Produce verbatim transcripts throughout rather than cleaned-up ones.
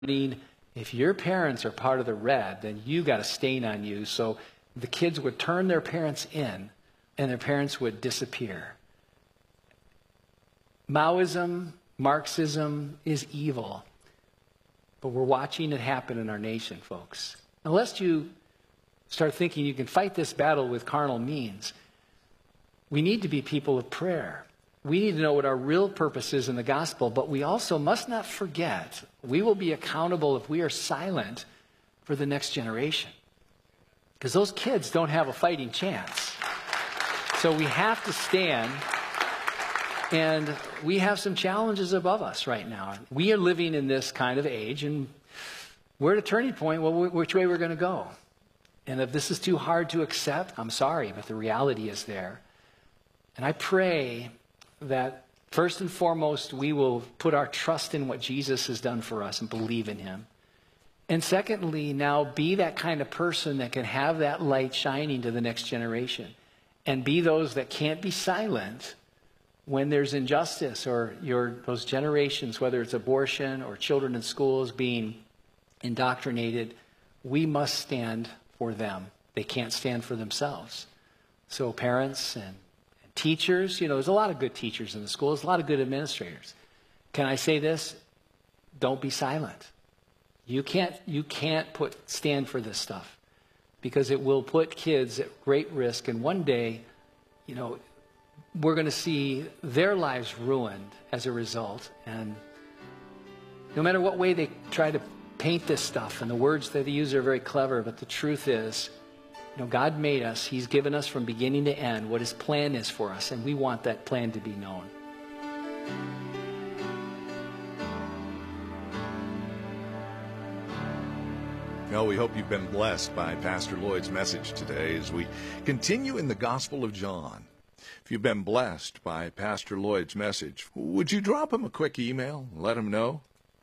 If your parents are part of the red, then you got a stain on you. So the kids would turn their parents in, and their parents would disappear. Maoism, Marxism is evil. But we're watching it happen in our nation, folks. Unless you start thinking you can fight this battle with carnal means, we need to be people of prayer. We need to know what our real purpose is in the gospel, but we also must not forget we will be accountable if we are silent for the next generation. Because those kids don't have a fighting chance. So we have to stand, and we have some challenges above us right now. We are living in this kind of age, and we're at a turning point, well, which way we're going to go. And if this is too hard to accept, I'm sorry, but the reality is there. And I pray that first and foremost, we will put our trust in what Jesus has done for us and believe in him. And secondly, now be that kind of person that can have that light shining to the next generation and be those that can't be silent when there's injustice or your those generations, whether it's abortion or children in schools being indoctrinated. We must stand for them. They can't stand for themselves. So parents and teachers, you know, there's a lot of good teachers in the schools, a lot of good administrators. Can I say this? Don't be silent. You can't, you can't put stand for this stuff because it will put kids at great risk. And one day, you know, we're going to see their lives ruined as a result. And no matter what way they try to paint this stuff, and the words that they use are very clever, but the truth is, you know, God made us. He's given us from beginning to end what his plan is for us, and we want that plan to be known. Well, we hope you've been blessed by Pastor Lloyd's message today as we continue in the Gospel of John. If you've been blessed by Pastor Lloyd's message, would you drop him a quick email and let him know?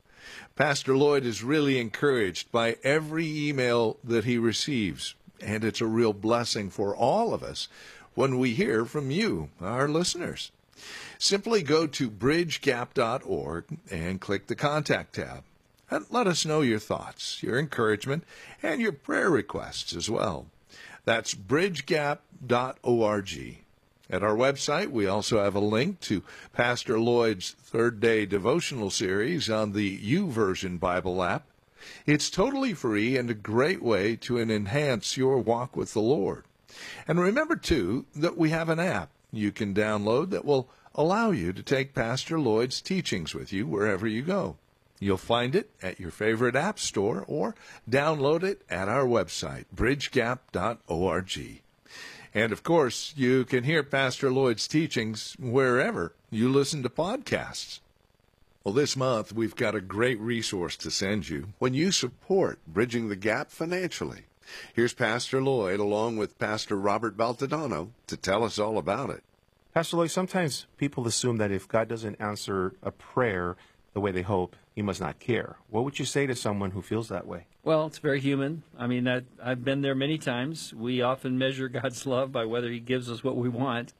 Pastor Lloyd is really encouraged by every email that he receives. And it's a real blessing for all of us when we hear from you, our listeners. Simply go to bridge gap dot org and click the Contact tab. And let us know your thoughts, your encouragement, and your prayer requests as well. That's bridge gap dot org. At our website, we also have a link to Pastor Lloyd's Third Day Devotional Series on the YouVersion Bible app. It's totally free and a great way to enhance your walk with the Lord. And remember, too, that we have an app you can download that will allow you to take Pastor Lloyd's teachings with you wherever you go. You'll find it at your favorite app store or download it at our website, bridge gap dot org. And, of course, you can hear Pastor Lloyd's teachings wherever you listen to podcasts. Well, this month, we've got a great resource to send you when you support Bridging the Gap financially. Here's Pastor Lloyd along with Pastor Robert Baltadano to tell us all about it. Pastor Lloyd, sometimes people assume that if God doesn't answer a prayer the way they hope, he must not care. What would you say to someone who feels that way? Well, it's very human. I mean, I, I've been there many times. We often measure God's love by whether he gives us what we want.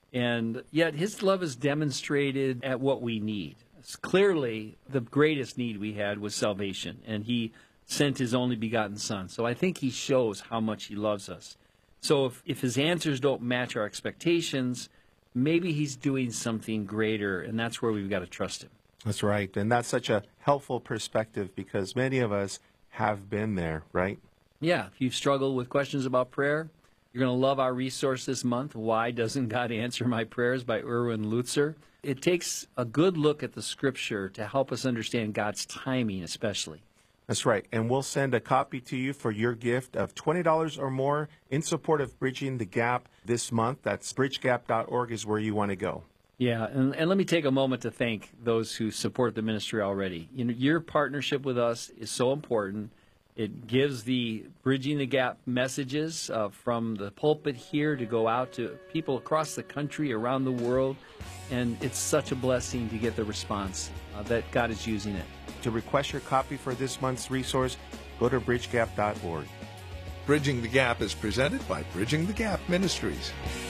And yet his love is demonstrated at what we need. Clearly, the greatest need we had was salvation, and he sent his only begotten Son. So I think he shows how much he loves us. So if, if his answers don't match our expectations, maybe he's doing something greater, and that's where we've got to trust him. That's right, and that's such a helpful perspective because many of us have been there, right? Yeah, if you've struggled with questions about prayer, you're going to love our resource this month, Why Doesn't God Answer My Prayers by Erwin Lutzer. It takes a good look at the Scripture to help us understand God's timing especially. That's right, and we'll send a copy to you for your gift of twenty dollars or more in support of Bridging the Gap this month. That's bridge gap dot org is where you want to go. Yeah, and, and let me take a moment to thank those who support the ministry already. You know, your partnership with us is so important. It gives the Bridging the Gap messages uh, from the pulpit here to go out to people across the country, around the world, and it's such a blessing to get the response uh, that God is using it. To request your copy for this month's resource, go to bridge gap dot org. Bridging the Gap is presented by Bridging the Gap Ministries.